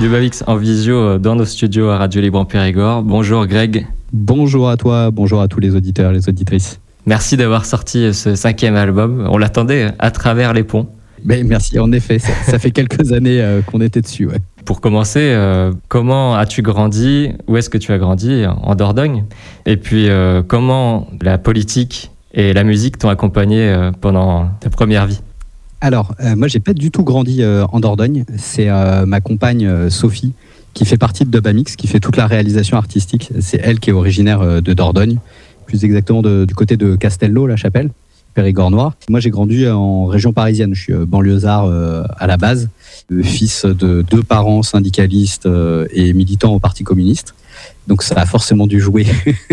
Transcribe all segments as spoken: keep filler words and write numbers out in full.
Dubavix en visio dans nos studios à Radio Libre en Périgord. Bonjour Greg. Bonjour à toi, bonjour à tous les auditeurs et les auditrices. Merci d'avoir sorti ce cinquième album. On l'attendait à travers les ponts. Ben, merci, en effet, ça, ça fait quelques années euh, qu'on était dessus. Ouais. Pour commencer, euh, comment as-tu grandi? Où est-ce que tu as grandi? En Dordogne. Et puis, euh, comment la politique et la musique t'ont accompagné euh, pendant ta première vie? Alors, euh, moi, j'ai pas du tout grandi euh, en Dordogne. C'est euh, ma compagne euh, Sophie qui fait partie de Dubamix, qui fait toute la réalisation artistique. C'est elle qui est originaire euh, de Dordogne, plus exactement de, du côté de Castelnau-la-Chapelle, Périgord noir. Moi, j'ai grandi en région parisienne. Je suis euh, banlieusard euh, à la base, le fils de deux parents syndicalistes euh, et militants au Parti communiste. Donc ça a forcément dû jouer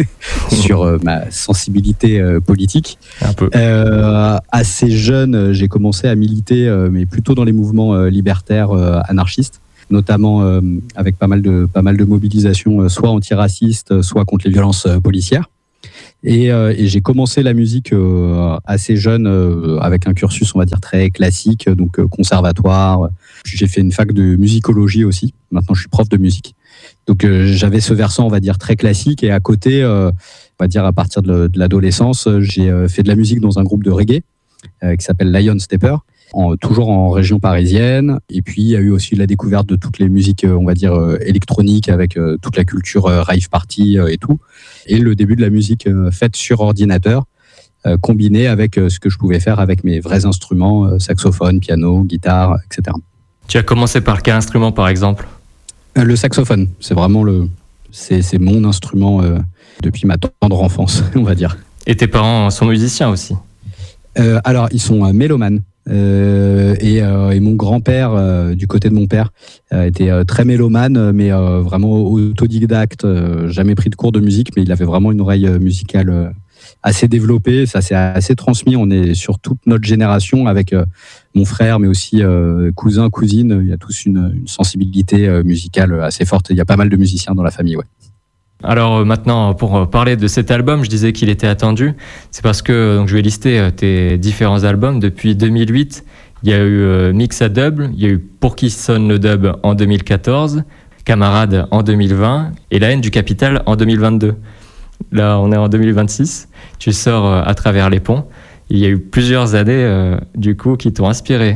sur euh, ma sensibilité euh, politique. Un peu. Euh, assez jeune, j'ai commencé à militer, euh, mais plutôt dans les mouvements euh, libertaires euh, anarchistes, notamment euh, avec pas mal de, pas mal de mobilisations, euh, soit antiracistes, soit contre les violences euh, policières. Et, euh, et j'ai commencé la musique euh, assez jeune, euh, avec un cursus, on va dire, très classique, donc euh, conservatoire. J'ai fait une fac de musicologie aussi. Maintenant, je suis prof de musique. Donc euh, j'avais ce versant, on va dire, très classique. Et à côté, euh, on va dire à partir de, de l'adolescence, j'ai euh, fait de la musique dans un groupe de reggae euh, qui s'appelle Lion Stepper, en, toujours en région parisienne. Et puis il y a eu aussi la découverte de toutes les musiques, euh, on va dire, euh, électroniques, avec euh, toute la culture euh, rave party euh, et tout. Et le début de la musique euh, faite sur ordinateur, euh, combinée avec euh, ce que je pouvais faire avec mes vrais instruments, euh, saxophone, piano, guitare, et cetera. Tu as commencé par quel instrument, par exemple? euh, Le saxophone, c'est vraiment le, c'est, c'est mon instrument euh, depuis ma tendre enfance, on va dire. Et tes parents sont musiciens aussi? euh, Alors, ils sont euh, mélomanes. Euh, et, euh, et mon grand-père, euh, du côté de mon père, euh, était euh, très mélomane, mais euh, vraiment autodidacte, euh, jamais pris de cours de musique, mais il avait vraiment une oreille euh, musicale euh, assez développée. Ça s'est assez transmis. On est sur toute notre génération avec euh, mon frère, mais aussi euh, cousins, cousines. Il y a tous une, une sensibilité euh, musicale assez forte. Il y a pas mal de musiciens dans la famille, ouais. Alors maintenant, pour parler de cet album, je disais qu'il était attendu. C'est parce que donc, je vais lister tes différents albums. Depuis deux mille huit, il y a eu euh, Mix à Dub, il y a eu Pour qui sonne le dub en deux mille quatorze, Camarade en deux mille vingt et La haine du capital en deux mille vingt-deux. Là, on est en deux mille vingt-six. Tu sors euh, à travers les ponts. Il y a eu plusieurs années, euh, du coup, qui t'ont inspiré.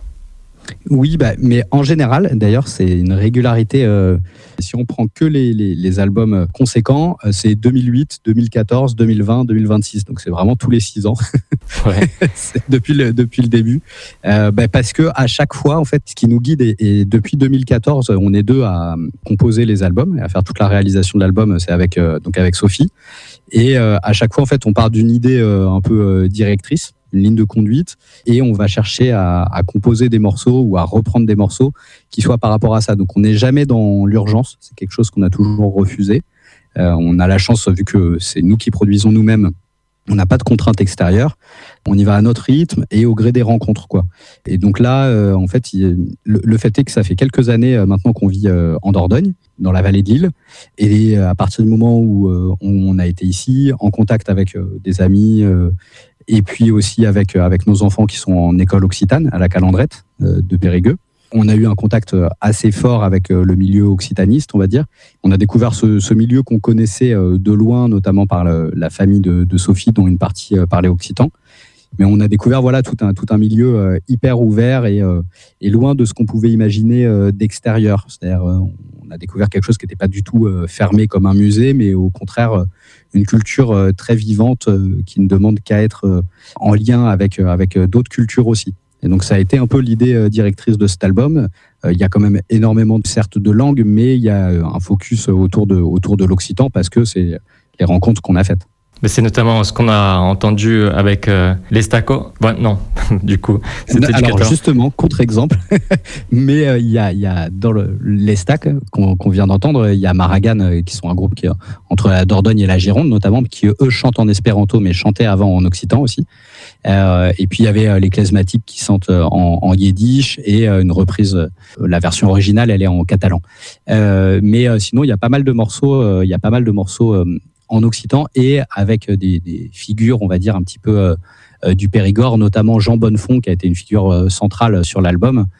Oui, bah, mais en général, d'ailleurs, c'est une régularité. Euh, si on prend que les, les, les albums conséquents, euh, c'est deux mille huit, deux mille quatorze, deux mille vingt, deux mille vingt-six. Donc c'est vraiment tous les six ans, ouais. c'est depuis le depuis le début. Euh, bah, parce que à chaque fois, en fait, ce qui nous guide, et, et depuis deux mille quatorze, on est deux à composer les albums et à faire toute la réalisation de l'album. C'est avec euh, donc avec Sophie. Et euh, à chaque fois, en fait, on part d'une idée euh, un peu euh, directrice, une ligne de conduite, et on va chercher à, à composer des morceaux ou à reprendre des morceaux qui soient par rapport à ça. Donc on n'est jamais dans l'urgence, c'est quelque chose qu'on a toujours refusé. Euh, on a la chance, vu que c'est nous qui produisons nous-mêmes, on n'a pas de contraintes extérieures, on y va à notre rythme et au gré des rencontres, quoi. Et donc là, euh, en fait, il, le, le fait est que ça fait quelques années euh, maintenant qu'on vit euh, en Dordogne, dans la vallée de l'Île, et à partir du moment où euh, on a été ici, en contact avec euh, des amis, euh, et puis aussi avec, avec nos enfants qui sont en école occitane, à la Calandrette euh, de Périgueux. On a eu un contact assez fort avec le milieu occitaniste, on va dire. On a découvert ce, ce milieu qu'on connaissait de loin, notamment par le, la famille de, de Sophie, dont une partie parlait occitan. Mais on a découvert voilà, tout, un, tout un milieu hyper ouvert et, et loin de ce qu'on pouvait imaginer d'extérieur. C'est-à-dire, on a découvert quelque chose qui n'était pas du tout fermé comme un musée, mais au contraire, une culture très vivante qui ne demande qu'à être en lien avec, avec d'autres cultures aussi. Et donc ça a été un peu l'idée directrice de cet album. Il y a quand même énormément, certes, de langues, mais il y a un focus autour de, autour de l'occitan parce que c'est les rencontres qu'on a faites. Mais c'est notamment ce qu'on a entendu avec euh, les Stacos. Ouais, non, du coup, c'était Alors du justement, contre-exemple, mais il euh, y, a, y a dans le, les Stacs qu'on, qu'on vient d'entendre, il y a Maragan euh, qui sont un groupe qui est entre la Dordogne et la Gironde notamment, qui eux chantent en espéranto mais chantaient avant en occitan aussi. Euh, et puis il y avait euh, les Klezmatiques qui chantent en, en yiddish et euh, une reprise, euh, la version originale elle est en catalan. Euh, mais euh, sinon il y a pas mal de morceaux, il euh, y a pas mal de morceaux euh, en occitan et avec des, des figures, on va dire, un petit peu euh, du Périgord, notamment Jean Bonnefond, qui a été une figure euh, centrale sur l'album,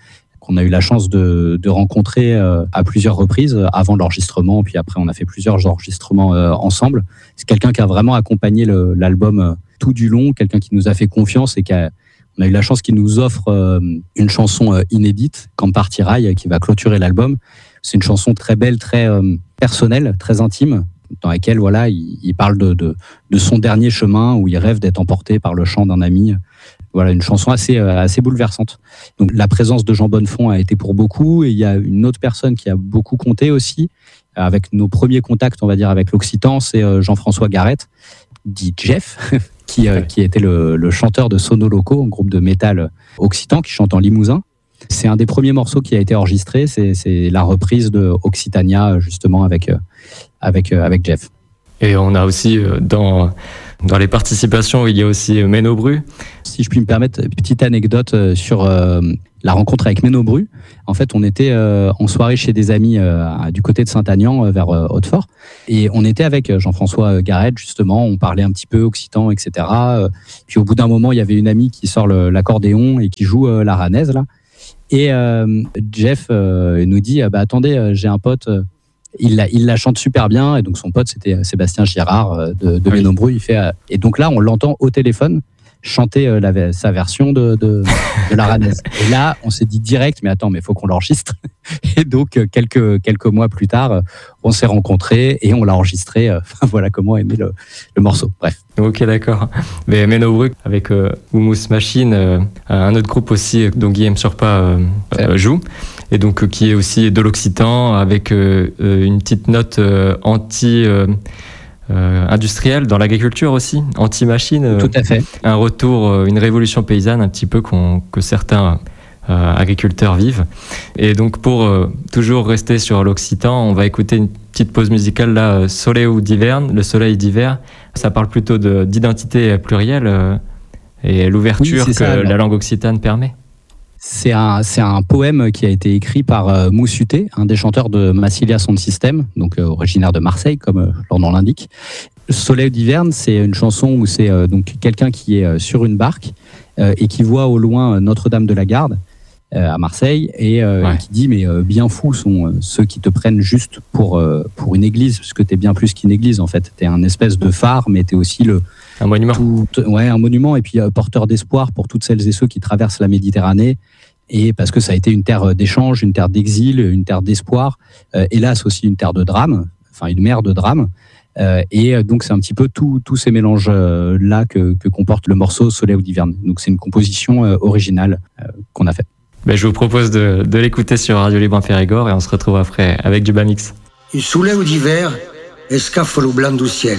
qu'on a eu la chance de, de rencontrer euh, à plusieurs reprises avant l'enregistrement, puis après on a fait plusieurs enregistrements euh, ensemble. C'est quelqu'un qui a vraiment accompagné le, l'album euh, tout du long, quelqu'un qui nous a fait confiance et qui a, on a eu la chance qu'il nous offre euh, une chanson euh, inédite, Camp Party Rail, qui va clôturer l'album. C'est une chanson très belle, très euh, personnelle, très intime, dans laquelle voilà, il, il parle de, de, de son dernier chemin où il rêve d'être emporté par le chant d'un ami. Voilà, une chanson assez, assez bouleversante. Donc, la présence de Jean Bonnefond a été pour beaucoup. Et il y a une autre personne qui a beaucoup compté aussi, avec nos premiers contacts, on va dire, avec l'Occitan, c'est Jean-François Garrett, dit Jeff, qui, ouais. qui était le, le chanteur de Sono Loco, un groupe de métal occitan qui chante en limousin. C'est un des premiers morceaux qui a été enregistré. C'est, c'est la reprise de Occitania, justement, avec, avec, avec Jeff. Et on a aussi dans, dans les participations, il y a aussi Menno Bru. Si je puis me permettre, petite anecdote sur euh, la rencontre avec Menno Bru. En fait, on était euh, en soirée chez des amis euh, du côté de Saint-Aignan, euh, vers euh, Hautefort. Et on était avec Jean-François Garrett, justement. On parlait un petit peu occitan, et cetera. Puis au bout d'un moment, il y avait une amie qui sort le, l'accordéon et qui joue euh, la ranaise, là. Et euh, Jeff euh, nous dit, bah, attendez, euh, j'ai un pote... Euh, Il la, il la chante super bien, et donc son pote c'était Sébastien Girard de, de oui. Menno Bru. Il fait, et donc là on l'entend au téléphone chanter la, sa version de, de, de la ranaise. Et là on s'est dit direct, mais attends, mais il faut qu'on l'enregistre. Et donc quelques, quelques mois plus tard, on s'est rencontrés et on l'a enregistré. Enfin, voilà comment aimer le, le morceau. Bref. Ok, d'accord. Mais Menno Bru avec euh, Hummus Machine, euh, un autre groupe aussi dont Guillaume Surpas euh, euh, joue. Et donc, euh, qui est aussi de l'Occitan, avec euh, une petite note euh, anti-industrielle euh, euh, dans l'agriculture aussi, anti-machine. Euh, Tout à fait. Un retour, euh, une révolution paysanne un petit peu qu'on, que certains euh, agriculteurs vivent. Et donc, pour euh, toujours rester sur l'Occitan, on va écouter une petite pause musicale là, Soleil d'Hivern, le soleil d'hiver. Ça parle plutôt de, d'identité plurielle euh, et l'ouverture oui, que ça, la langue occitane permet. C'est un, c'est un poème qui a été écrit par euh, Moussuté, un des chanteurs de Massilia Sound System, donc euh, originaire de Marseille, comme euh, leur nom l'indique. Soleil d'Hiverne, c'est une chanson où c'est euh, donc quelqu'un qui est euh, sur une barque euh, et qui voit au loin Notre-Dame de la Garde euh, à Marseille et, euh, ouais. et qui dit mais euh, bien fous sont euh, ceux qui te prennent juste pour euh, pour une église, parce que t'es bien plus qu'une église en fait. T'es un espèce de phare, mais t'es aussi le un monument. Tout, ouais, un monument et puis euh, porteur d'espoir pour toutes celles et ceux qui traversent la Méditerranée. Et parce que ça a été une terre d'échange, une terre d'exil, une terre d'espoir, euh, hélas aussi une terre de drame, enfin une mer de drame. Euh, et donc c'est un petit peu tous ces mélanges-là que, que comporte le morceau Soleil d'Hiverne. Donc c'est une composition euh, originale euh, qu'on a faite. Ben, je vous propose de, de l'écouter sur Radio Libre en Périgord et on se retrouve après avec du Bamix. Il soleil d'hiver escaffe le blanc du ciel.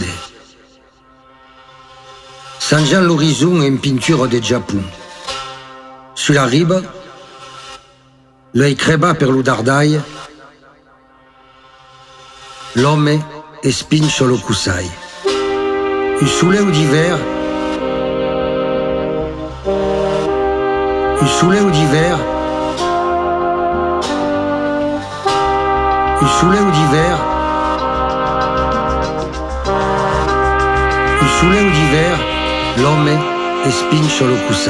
Sangeant l'horizon en peinture de Japon. Sur la ribe, l'œil creba per lo dardaille, l'homme espince lo cusai. Il soleil d'hiver, il soleil d'hiver, il soleil d'hiver, il soleil d'hiver, l'homme espince lo cusai.